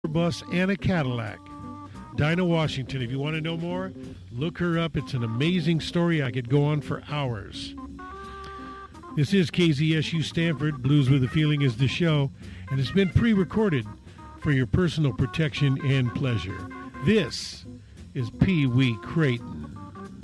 bus and a Cadillac. Dinah Washington, if you want to know more, look her up. It's an amazing story. I could go on for hours. This is KZSU Stanford. Blues with a Feeling is the show, and it's been pre-recorded for your personal protection and pleasure. This is Pee Wee Creighton.